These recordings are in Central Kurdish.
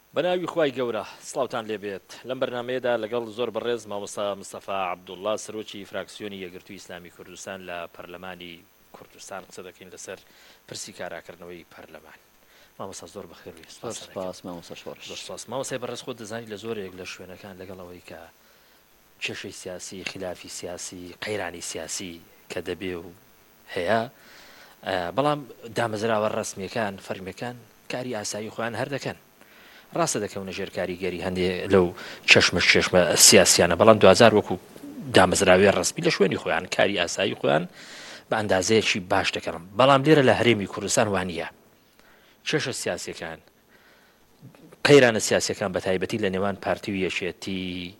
بەناوی خوای گەورە سڵاوتان لێبێت لەم بەرنمەیەدا لەگەڵ زۆر بەڕێز مامۆستا مستەفا عەبدوڵڵا سەرۆکی فراکسیۆنی یەکگرتووی ئیسلامی کوردستان لە پەرلەمانی کوردستان قسە دەکەین لەسەر پرسی کاراکردنەوەی پەرلەمان. مامۆستا زۆر بەخێر سپاس مامۆستا شۆڕش. مامۆستای بەڕێز خۆت دەزانی لە زۆرێک لە شوێنەکان لەگەڵەوەی کە کێشەی سیاسی خلافی سیاسی قەیرانی سیاسی کە دەبێ و هەیە، بەڵام دامەزراوە ڕسمیەکان فەرمیەکان کاری ئاسایی خۆیان هەر دەکەن. ڕاستە دەکەونە ژێر کاریگەری هەندێک لەو چەشمە سیاسیانە، بەڵام 2000 وەکو دامەزراوی ڕسمی لە شوێنی خۆیان کاری ئاسایی خۆیان بە ئەندازەیەکی باش دەکەن. بەڵام لێرە لە هەرێمی کوردستان وانە چێشە سیاسیەکان قەیرانە سیاسیەکان بە تایبەتی لە نێوان پارتی و یەکێتی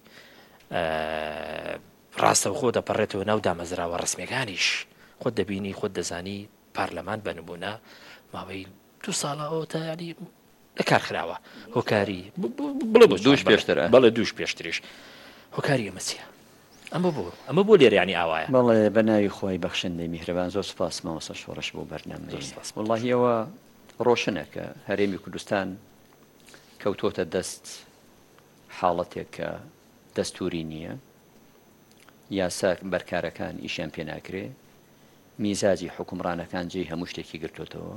ڕاستەوخۆ دەپەڕێتەوە ناو دامەزراوە ڕسمیەکانیش. خۆت دەبینی خۆت دەزانی پارلەمان بەنمونە ماوەی 2 ساڵەوە تا ینی لەکارخراوە هۆکاری دووش پێشترە بەڵێ دووش پێشتریش هۆکاری ئەمەسیە ئەمە بۆ لێرە ینی ئاوایە. بەڵێ بەناوی خۆی بەخشندەی میهرەبان زۆر سپاس مامۆستا شۆڕش بۆ بەرنامەی. وەڵڵاهیەوە ڕۆشنە کە هەرێمی کوردستان کەوتۆتە دەست حاڵەتێک کە دەستوری نییە، یاسا بەرکارەکان ئیشیان پێ ناکرێ، میزاجی حکومڕانەکان جێی هەموو شتێکی گرتوتەوە،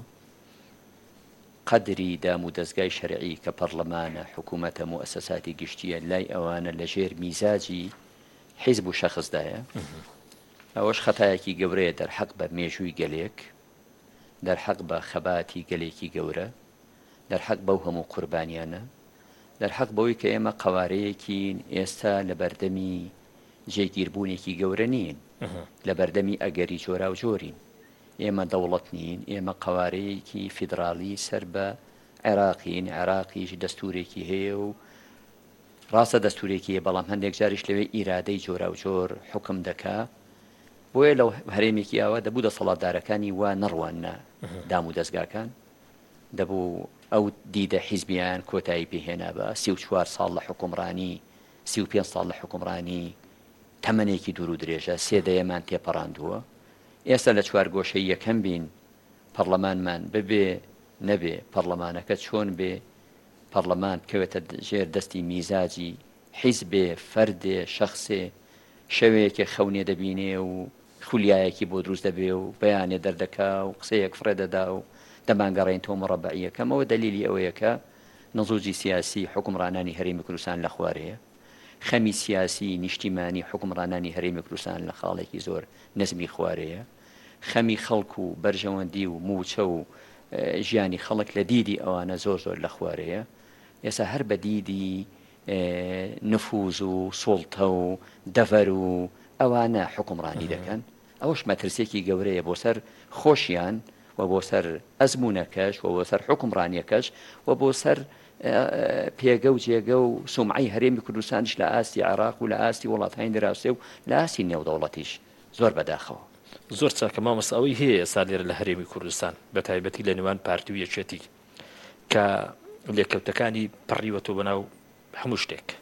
قەدری دام و دەستگای شەرعی کە پەرلەمانە حکوومەتە موئەسەساتی گشتیە لای ئەوانە لە ژێر میزاجی حیزب و شەخصدایە. ئەوەش خەتایەکی گەورەیە دەرحەق بە مێژووی گەلێک، دەرحەق بە خەباتی گەلێکی گەورە، دەرحەق بەو هەموو قوربانیانە، دەرحەق بەوەی کە ئێمە قەوارەیەکین ئێستا لە بەردەمی جێگیربوونێکی گەورە نین، لە بەردەمی ئەگەری جۆرا و جۆرین. ئێمە دەوڵەت نین، ئێمە قەوارەیەکی فیدراالی سەر بە عێراقین، عێراقیش دەستورێکی هەیە و ڕاستە دەستورێکی هەیە، بەڵام هەندێک جاریش لەوێ ئیرادەی جۆرا و جۆر حکم دەکا. بۆیە لەو هەرێمێکی ئاوا دەبوو دەسەڵاتدارەکانی وا نەڕوانە دام و دەستگاکان، دەبوو ئەو دیدە حیزبیان کۆتایی پێهێنا بە 34 ساڵ لە حکومڕانی 35 ساڵ لە حکومڕانی تەمەنێکی دوور و درێژە سێدەیەمان تێپەڕاندووە. ئێستا لە چوارگۆشەی یەکەم بین پەرلەمانمان ببێ نەبێ، پەرلەمانەکە چۆن بێ، پەرلەمان بکەوێتە ژێر دەستی میزاجی حیزبێ فەردێ شەخصێ، شەوەیەکی خەونێ دەبینێ و خولیایەکی بۆ دروست دەبێ و بەیانێ دەردەکا و قسەیەک فڕێدەدا و دەمانگەڕێنەوە مەڕەبعیەکەمەوە دلیلی ئەوەیە کە نزوجی سیاسی حکومڕانانی هەرێمی کوردستان لە خوارەیە، خەمی سیاسی نیشتیمانی حکومڕانانی هەرێمی کوردستان لە خاڵێکی زۆر نەزمی خوارەیە، خەمی خەڵک و بەرژەوەندی و موچە و ژیانی خەڵک لە دیدی ئەوانە زۆر لە خوارەیە. ئێستا هەر بە دیدی نفوز و سوڵتە و دەڤەر و ئەوانە حکومڕانی دەکەن. ئەوەش مەترسێکی گەورەیە بۆ سەر خۆشیان و بۆ سەر ئەزمونەکەش و بۆ سەر حکومڕانیەکەش و بۆ سەر پێگە و جێگە و سومعی هەرێمی کوردستانیش لە ئاستی عێراق و لە ئاستی وڵاتانی دراوسێ و لە ئاستی نێودەوڵەتیش زۆر بەداخەوە. زۆر چاکە مامۆستا ئەوەی هەیە ئێستا لێرە لە هەرێمی کوردستان بە تایبەتی لە نێوان پارتی و یەکێتی کە لێکەوتەکانی پڕیوەتەوە بەناو هەموو شتێک